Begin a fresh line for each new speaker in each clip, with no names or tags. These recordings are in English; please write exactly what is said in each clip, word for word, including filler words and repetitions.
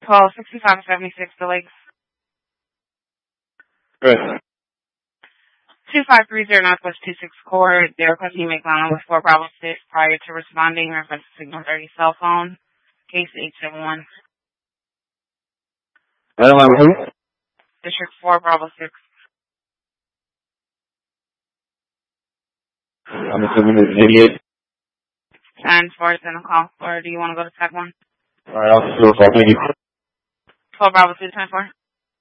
twelve sixty-five seventy-six, the Lakes.
Good.
two five three zero Northwest two six Court. They're requesting you make line with four Bravo six prior to responding. Request signal thirty cell phone. Case eight seven one.
I don't know who.
District four Bravo six.
I'm assuming it's eighty-eight.
ten four is in a call. Or do you want to go to tag one?
Alright, I'll just do a call. Thank you.
twelve Bravo two ten four.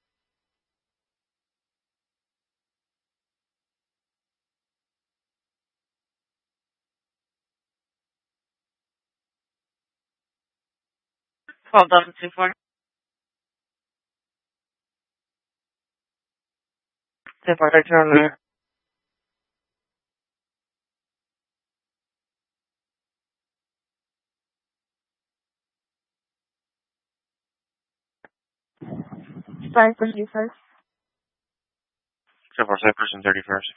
twelve Delta two four. two four thirteen on there. Sorry, for you first.
Except for Cypress and thirty-first.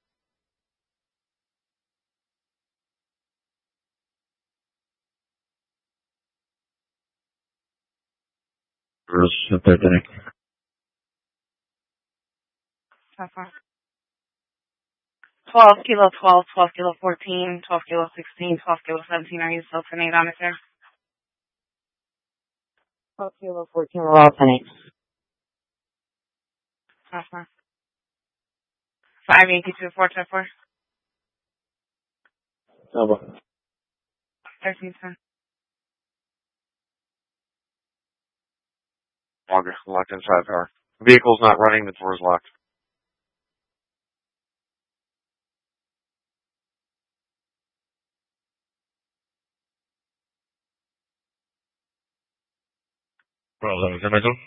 Girls up there today.
twelve kilo twelve, twelve kilo fourteen, twelve kilo sixteen, twelve kilo seventeen. Are you still ten eight on it there? twelve kilo fourteen, we're all ten eight. five eight two four ten four.
Over.
thirteen ten.
Logger, locked inside car. Vehicle's not running, the door's locked. Well, is that Mitchell?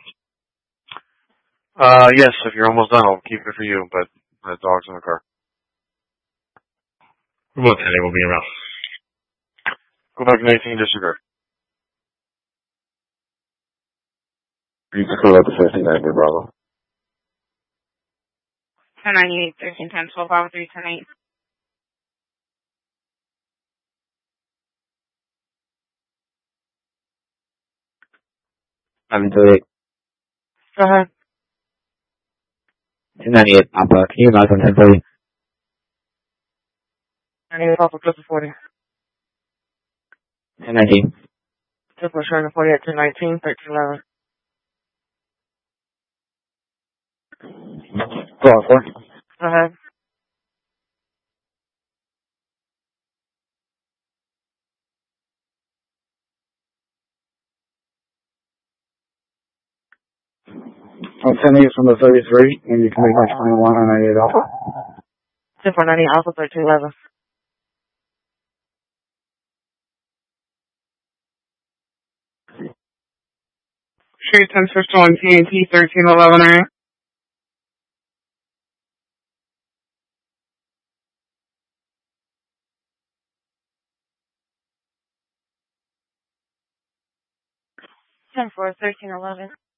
Uh, yes, if you're almost done, I'll keep it for you, but the dog's in the car. Well, today will be around. Go back to nineteen, disregard. You can go up to fifty-nine, good Bravo.
ten ninety-eight, thirteen ten, twelve Bravo three ten eight.
seven two eight.
Go ahead.
two ninety-eight, Papa. Can you knock on ten thirty?
ninety-eight, Papa, close to forty.
ten nineteen.
Triple showing the forty at two nineteen, thirteen eleven.
Go on, four.
Go ahead.
I'll send you from the thirty-three, and you can make my twenty-one on ninety-eight Alpha.
Triple ninety Alpha, thirteen eleven. Street ten fifty one T N T, thirteen eleven area. ten four, thirteen eleven.